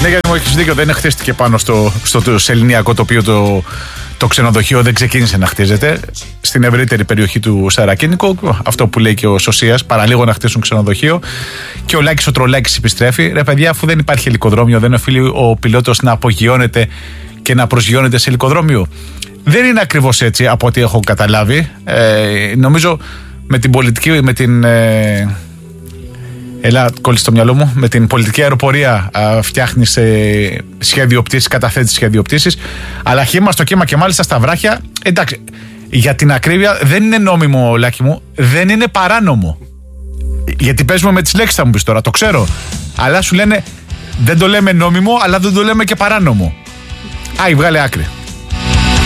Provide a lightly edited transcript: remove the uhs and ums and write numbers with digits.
Ναι, γιατί μου έχεις δίκιο, δεν χτίστηκε πάνω στο σεληνιακό τοπίο το ξενοδοχείο, δεν ξεκίνησε να χτίζεται. Στην ευρύτερη περιοχή του Σαρακίνικου, αυτό που λέει και ο Σωσίας, παραλίγο να χτίσουν ξενοδοχείο. Και ο Λάκης ο Τρολάκης επιστρέφει. Ρε παιδιά, αφού δεν υπάρχει ελικοδρόμιο, δεν οφείλει ο πιλότος να απογειώνεται και να προσγειώνεται σε ελικοδρόμιο? Δεν είναι ακριβώς έτσι από ό,τι έχω καταλάβει. Νομίζω με την πολιτική, έλα, κόλλησε στο μυαλό μου. Με την πολιτική αεροπορία φτιάχνεις σχέδιο πτήσης, καταθέτεις σχέδιο πτήσης. Αλλά χύμα στο κύμα και μάλιστα στα βράχια. Εντάξει, για την ακρίβεια δεν είναι νόμιμο, Λάκη μου, δεν είναι παράνομο. Γιατί παίζουμε με τις λέξεις, θα μου πεις τώρα, το ξέρω. Αλλά σου λένε δεν το λέμε νόμιμο, αλλά δεν το λέμε και παράνομο. Άι, βγάλε άκρη.